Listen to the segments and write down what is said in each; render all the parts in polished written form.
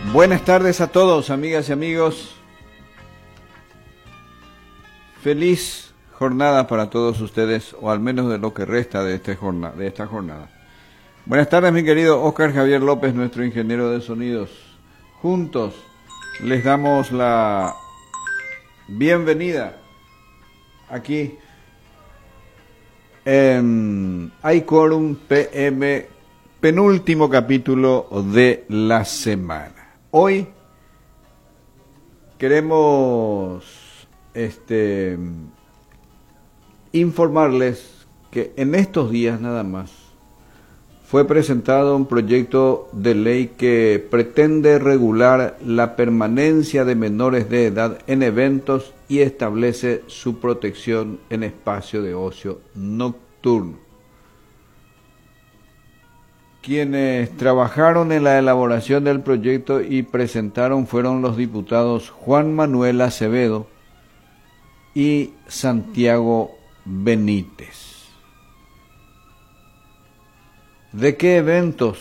Buenas tardes a todos, amigas y amigos. Feliz jornada para todos ustedes, o al menos de lo que resta de esta jornada. Buenas tardes, mi querido Oscar Javier López, nuestro ingeniero de sonidos. Juntos les damos la bienvenida aquí en iQuorum PM, penúltimo capítulo de la semana. Hoy queremos informarles que en estos días nada más fue presentado un proyecto de ley que pretende regular la permanencia de menores de edad en eventos y establece su protección en espacio de ocio nocturno. Quienes trabajaron en la elaboración del proyecto y presentaron fueron los diputados Juan Manuel Acevedo y Santiago Benítez. ¿De qué eventos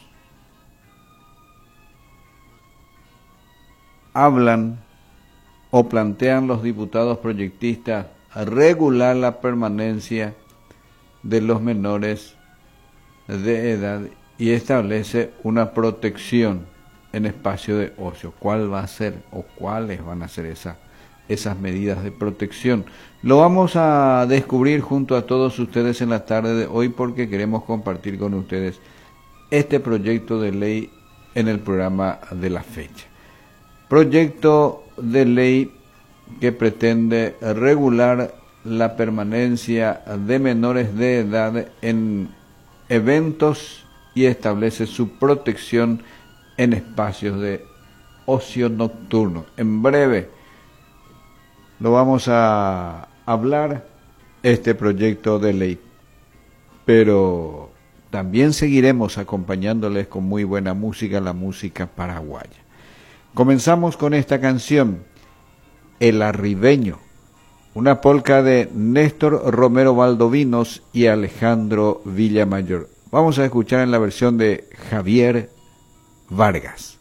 hablan o plantean los diputados proyectistas a regular la permanencia de los menores de edad y establece una protección en espacio de ocio? ¿Cuál va a ser o cuáles van a ser esas medidas de protección? Lo vamos a descubrir junto a todos ustedes en la tarde de hoy, porque queremos compartir con ustedes este proyecto de ley en el programa de la fecha. Proyecto de ley que pretende regular la permanencia de menores de edad en eventos y establece su protección en espacios de ocio nocturno. En breve lo vamos a hablar, este proyecto de ley, pero también seguiremos acompañándoles con muy buena música, la música paraguaya. Comenzamos con esta canción, El Arribeño, una polca de Néstor Romero Valdovinos y Alejandro Villamayor. Vamos a escuchar en la versión de Javier Vargas.